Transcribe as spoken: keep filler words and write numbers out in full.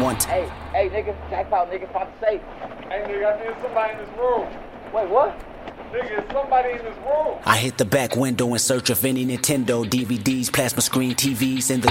want. Hey, hey, nigga, jackpot, nigga, find the safe. Hey, nigga, I think somebody in this room. Wait, what? Nigga, it's somebody in this room. I hit the back window in search of any Nintendo D V Ds, plasma screen T Vs in the